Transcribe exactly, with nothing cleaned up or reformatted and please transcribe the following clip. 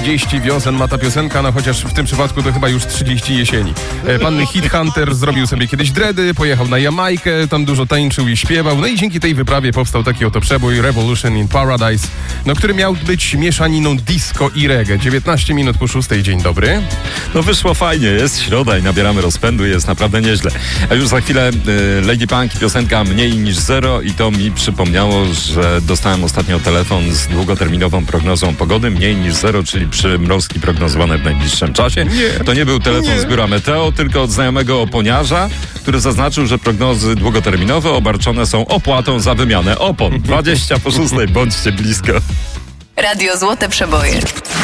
trzydzieści wiosen ma ta piosenka, no chociaż w tym przypadku to chyba już trzydzieści jesieni. Pan Hit Hunter zrobił sobie kiedyś dready, pojechał na Jamajkę, tam dużo tańczył i śpiewał, no i dzięki tej wyprawie powstał taki oto przebój Revolution in Paradise, no który miał być mieszaniną disco i reggae. dziewiętnaście minut po szóstej, dzień dobry. No wyszło fajnie, jest środa i nabieramy rozpędu, jest naprawdę nieźle. A już za chwilę y, Lady Punk i piosenka Mniej niż zero i to mi przypomniało, że dostałem ostatnio telefon z długoterminową prognozą pogody. Mniej niż zero, czyli przymrozki prognozowane w najbliższym czasie. Nie. To nie był telefon Nie. z biura Meteo, tylko od znajomego oponiarza, który zaznaczył, że prognozy długoterminowe obarczone są opłatą za wymianę opon. dwadzieścia po szóstej, bądźcie blisko. Radio Złote Przeboje.